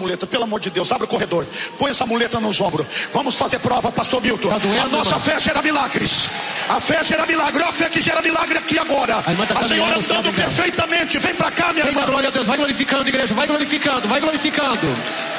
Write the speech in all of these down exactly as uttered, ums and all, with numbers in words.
muleta, pelo amor de Deus, abre o corredor, põe essa muleta nos ombros. Vamos fazer prova, pastor Milton. Tá doendo, a nossa irmão? fé gera milagres. A fé gera milagre, olha a fé que gera milagre aqui agora. A, irmã tá a senhora caminhando, andando sabe, perfeitamente, vem pra cá, minha Vem, irmã. glória a Deus, vai glorificando, igreja, vai glorificando, vai glorificando.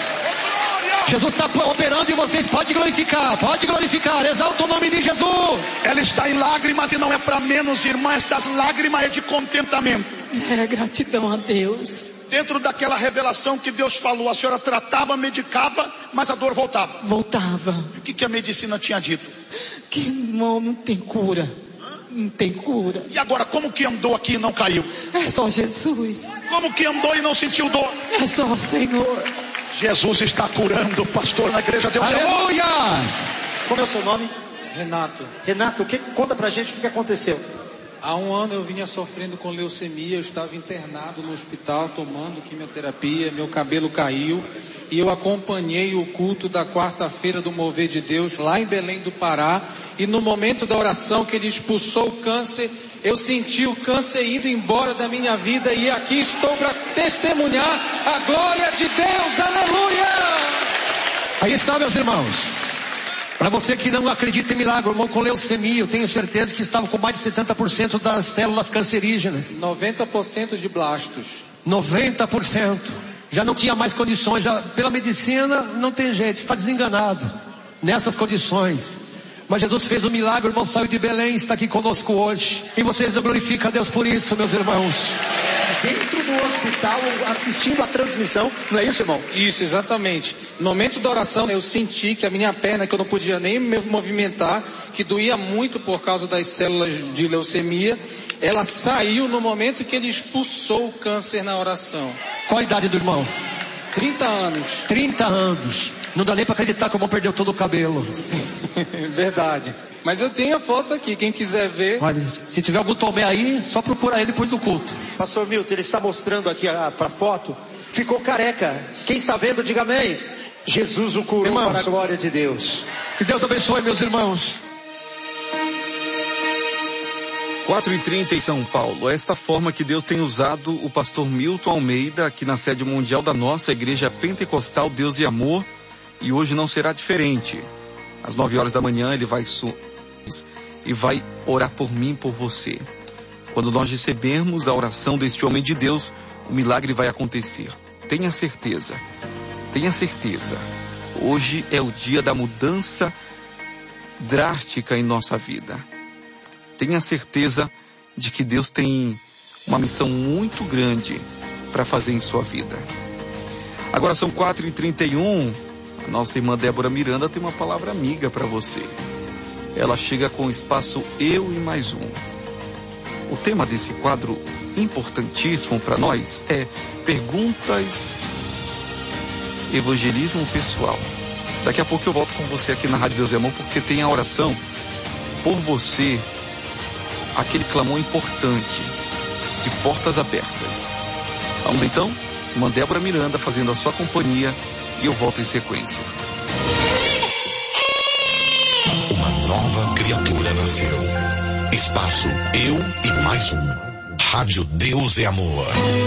Jesus está operando e vocês podem glorificar, pode glorificar, exalta o nome de Jesus. Ela está em lágrimas e não é para menos, irmã. Estas lágrimas é de contentamento. É gratidão a Deus. Dentro daquela revelação que Deus falou, a senhora tratava, medicava, mas a dor voltava. Voltava. E o que, que a medicina tinha dito? Que irmão, não tem cura. Não tem cura. E agora, como que andou aqui e não caiu? É só Jesus. Como que andou e não sentiu dor? É só o Senhor. Jesus está curando, pastor, na igreja. Deus é bom. Aleluia! Como é o seu nome? Renato, Renato, o que, conta pra gente o que, que aconteceu. há um ano eu vinha sofrendo com leucemia, eu estava internado no hospital tomando quimioterapia, meu cabelo caiu e eu acompanhei o culto da quarta-feira do Mover de Deus lá em Belém do Pará, e no momento da oração que ele expulsou o câncer, eu senti o câncer indo embora da minha vida, e aqui estou para testemunhar a glória de Deus, aleluia! Aí está, meus irmãos. Para você que não acredita em milagre, irmão com leucemia, eu tenho certeza que estava com mais de setenta por cento das células cancerígenas. noventa por cento de blastos. noventa por cento. Já não tinha mais condições, já, pela medicina não tem jeito, está desenganado nessas condições. Mas Jesus fez um milagre, o irmão saiu de Belém, está aqui conosco hoje. E vocês glorificam a Deus por isso, meus irmãos. Dentro do hospital, assistindo a transmissão, não é isso, irmão? Isso, exatamente. No momento da oração, eu senti que a minha perna, que eu não podia nem me movimentar, que doía muito por causa das células de leucemia, ela saiu no momento que ele expulsou o câncer na oração. Qual a idade do irmão? trinta anos. trinta anos. Não dá nem para acreditar que o irmão perdeu todo o cabelo. Sim, verdade. Mas eu tenho a foto aqui, quem quiser ver. Olha, se tiver algum Tomé aí, só procura ele depois do culto. Pastor Milton, ele está mostrando aqui a, a foto. Ficou careca. Quem está vendo, diga amém. Jesus o curou, Irmãos, para a glória de Deus. Que Deus abençoe, meus irmãos. quatro e trinta em São Paulo. É esta forma que Deus tem usado o pastor Milton Almeida aqui na sede mundial da nossa igreja pentecostal Deus e Amor, e hoje não será diferente. Às nove horas da manhã ele vai su- e vai orar por mim, por você. Quando nós recebermos a oração deste homem de Deus, o milagre vai acontecer. Tenha certeza, tenha certeza. Hoje é o dia da mudança drástica em nossa vida. Tenha certeza de que Deus tem uma missão muito grande para fazer em sua vida. Agora são quatro e trinta e um. A nossa irmã Débora Miranda tem uma palavra amiga para você. Ela chega com o espaço Eu e Mais Um. O tema desse quadro importantíssimo para nós é Perguntas, Evangelismo Pessoal. Daqui a pouco eu volto com você aqui na Rádio Deus e Amor, porque tem a oração por você, aquele clamor importante de portas abertas. Vamos então? Irmã Débora Miranda fazendo a sua companhia e eu volto em sequência. Uma nova criatura nasceu. Espaço Eu e Mais Um. Rádio Deus e Amor.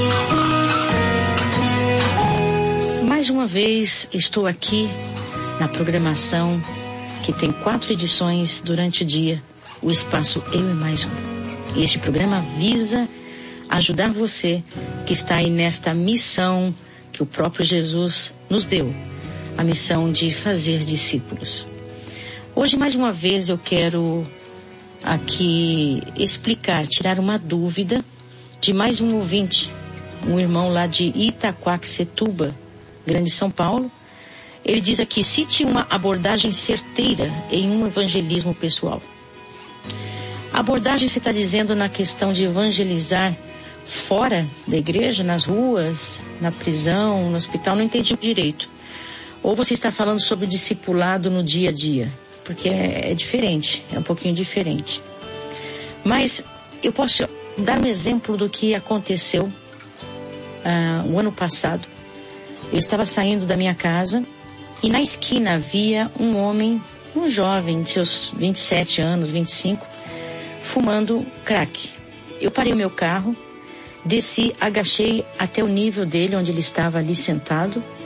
Mais uma vez estou aqui na programação que tem quatro edições durante o dia. O espaço Eu e Mais Um. E este programa visa ajudar você que está aí nesta missão que o próprio Jesus nos deu, a missão de fazer discípulos. Hoje, mais uma vez, eu quero aqui explicar, tirar uma dúvida de mais um ouvinte, um irmão lá de Itaquaquecetuba, Grande São Paulo. Ele diz aqui: cite uma abordagem certeira em um evangelismo pessoal. A abordagem, você está dizendo na questão de evangelizar fora da igreja, nas ruas, na prisão, no hospital? Não entendi direito. Ou você está falando sobre o discipulado no dia a dia? Porque é, é diferente, é um pouquinho diferente. Mas eu posso dar um exemplo do que aconteceu uh, o ano passado. Eu estava saindo da minha casa e na esquina havia um homem, um jovem de seus vinte e sete anos, vinte e cinco, fumando crack. Eu parei o meu carro, desci, agachei até o nível dele, onde ele estava ali sentado,